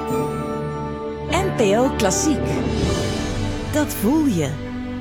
NPO Klassiek. Dat voel je.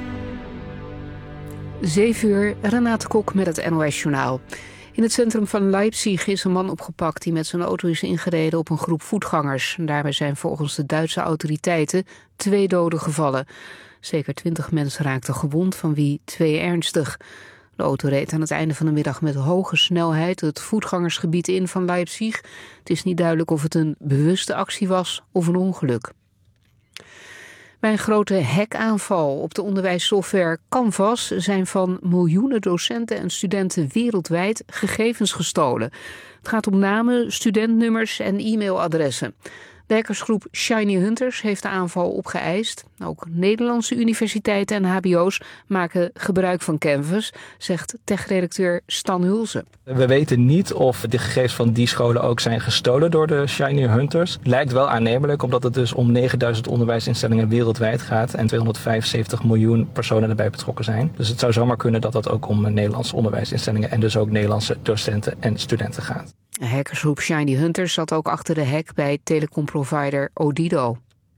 7:00, Renate Kok met het NOS Journaal. In het centrum van Leipzig is een man opgepakt die met zijn auto is ingereden op een groep voetgangers. Daarbij zijn volgens de Duitse autoriteiten 2 doden gevallen. Zeker 20 mensen raakten gewond, van wie 2 ernstig. De auto reed aan het einde van de middag met hoge snelheid het voetgangersgebied in van Leipzig. Het is niet duidelijk of het een bewuste actie was of een ongeluk. Bij een grote hackaanval op de onderwijssoftware Canvas zijn van miljoenen docenten en studenten wereldwijd gegevens gestolen. Het gaat om namen, studentnummers en e-mailadressen. De hackersgroep Shiny Hunters heeft de aanval opgeëist. Ook Nederlandse universiteiten en hbo's maken gebruik van Canvas, zegt techredacteur Stan Hulsen. We weten niet of de gegevens van die scholen ook zijn gestolen door de Shiny Hunters. Lijkt wel aannemelijk, omdat het dus om 9000 onderwijsinstellingen wereldwijd gaat en 275 miljoen personen erbij betrokken zijn. Dus het zou zomaar kunnen dat dat ook om Nederlandse onderwijsinstellingen en dus ook Nederlandse docenten en studenten gaat. De hackersgroep Shiny Hunters zat ook achter de hack bij telecomprovider Odido.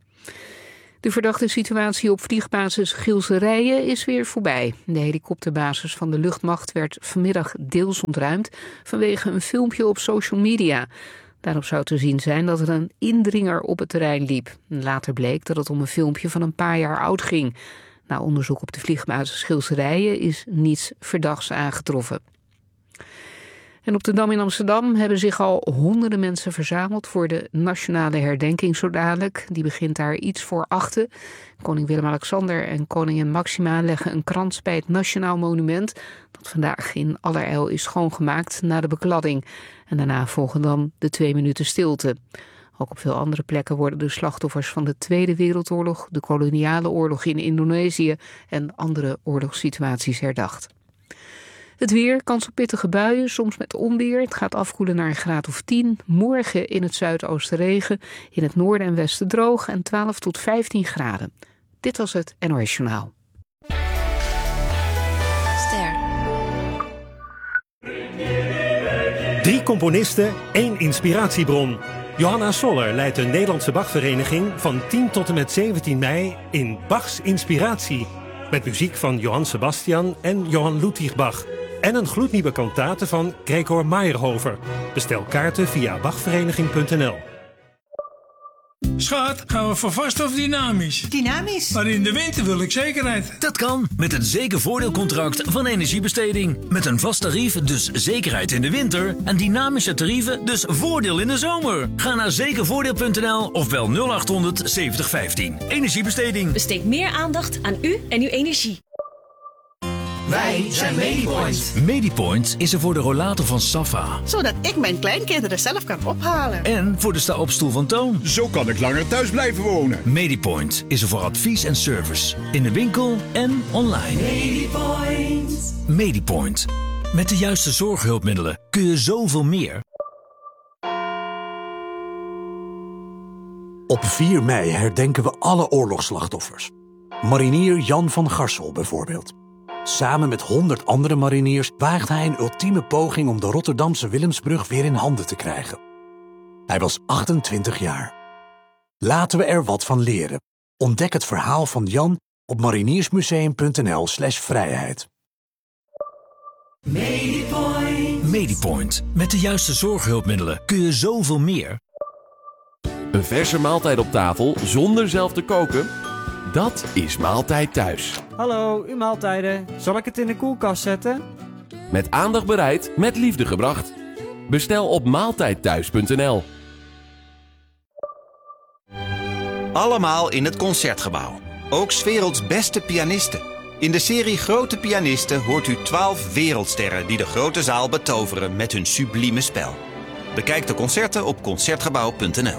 De verdachte situatie op vliegbasis Gilserijen is weer voorbij. De helikopterbasis van de luchtmacht werd vanmiddag deels ontruimd vanwege een filmpje op social media. Daarop zou te zien zijn dat er een indringer op het terrein liep. Later bleek dat het om een filmpje van een paar jaar oud ging. Na onderzoek op de vliegbasis Gilserijen is niets verdachts aangetroffen. En op de Dam in Amsterdam hebben zich al honderden mensen verzameld voor de nationale herdenking zo dadelijk. Die begint daar iets voor 8. Koning Willem-Alexander en koningin Maxima leggen een krans bij het Nationaal Monument, dat vandaag in allerijl is schoongemaakt na de bekladding. En daarna volgen dan de 2 minuten stilte. Ook op veel andere plekken worden de slachtoffers van de Tweede Wereldoorlog, de koloniale oorlog in Indonesië en andere oorlogssituaties herdacht. Het weer, kans op pittige buien, soms met onweer. Het gaat afkoelen naar een graad of 10. Morgen in het zuidoosten regen, in het noorden en westen droog en 12 tot 15 graden. Dit was het NOS Journaal. Ster. 3 componisten, 1 inspiratiebron. Johanna Soller leidt de Nederlandse Bachvereniging van 10 tot en met 17 mei in Bachs Inspiratie. Met muziek van Johann Sebastian en Johann Ludwig Bach. En een gloednieuwe kantate van Gregor Meyerhofer. Bestel kaarten via bachvereniging.nl. Schat, gaan we voor vast of dynamisch? Dynamisch. Maar in de winter wil ik zekerheid. Dat kan met het zekervoordeelcontract van Energiebesteding. Met een vast tarief, dus zekerheid in de winter. En dynamische tarieven, dus voordeel in de zomer. Ga naar zekervoordeel.nl of bel 0800 7015. Energiebesteding. Besteed meer aandacht aan u en uw energie. Wij zijn Medipoint. Medipoint is er voor de rollator van Safa. Zodat ik mijn kleinkinderen zelf kan ophalen. En voor de sta-opstoel van Toon. Zo kan ik langer thuis blijven wonen. Medipoint is er voor advies en service. In de winkel en online. Medipoint. Medipoint. Met de juiste zorghulpmiddelen kun je zoveel meer. Op 4 mei herdenken we alle oorlogsslachtoffers. Marinier Jan van Garsel bijvoorbeeld. Samen met 100 andere mariniers waagt hij een ultieme poging om de Rotterdamse Willemsbrug weer in handen te krijgen. Hij was 28 jaar. Laten we er wat van leren. Ontdek het verhaal van Jan op mariniersmuseum.nl/vrijheid. Medipoint. Medipoint. Met de juiste zorghulpmiddelen kun je zoveel meer. Een verse maaltijd op tafel zonder zelf te koken? Dat is Maaltijd Thuis. Hallo, uw maaltijden. Zal ik het in de koelkast zetten? Met aandacht bereid, met liefde gebracht. Bestel op maaltijdthuis.nl. Allemaal in het Concertgebouw. Ook 's werelds beste pianisten. In de serie Grote Pianisten hoort u 12 wereldsterren die de grote zaal betoveren met hun sublieme spel. Bekijk de concerten op concertgebouw.nl.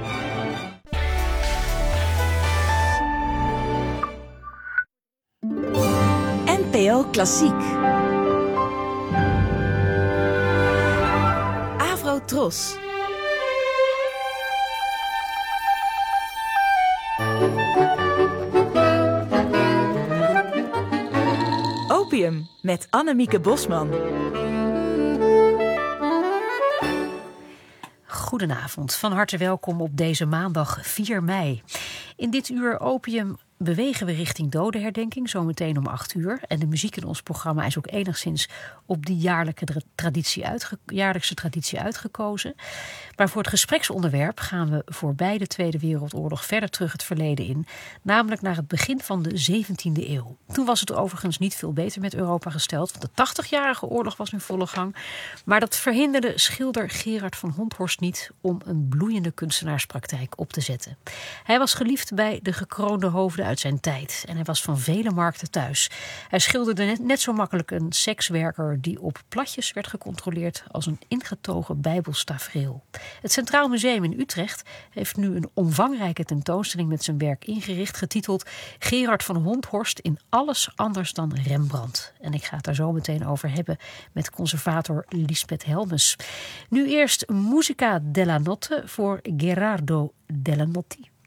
NPO Klassiek. Afro-Tros. Opium met Annemieke Bosman. Goedenavond, van harte welkom op deze maandag 4 mei. In dit uur Opium bewegen we richting dodenherdenking, zometeen om 8 uur. En de muziek in ons programma is ook enigszins op die jaarlijkse traditie uitgekozen. Maar voor het gespreksonderwerp gaan we voorbij de Tweede Wereldoorlog verder terug het verleden in. Namelijk naar het begin van de 17e eeuw. Toen was het overigens niet veel beter met Europa gesteld, want de 80-jarige oorlog was in volle gang. Maar dat verhinderde schilder Gerard van Honthorst niet om een bloeiende kunstenaarspraktijk op te zetten. Hij was geliefd bij de gekroonde hoofden uit zijn tijd en hij was van vele markten thuis. Hij schilderde net zo makkelijk een sekswerker die op platjes werd gecontroleerd als een ingetogen bijbelstafereel. Het Centraal Museum in Utrecht heeft nu een omvangrijke tentoonstelling met zijn werk ingericht, getiteld Gerard van Honthorst in alles anders dan Rembrandt. En ik ga het daar zo meteen over hebben met conservator Lisbeth Helmes. Nu eerst Musica della Notte voor Gerardo Della Notte.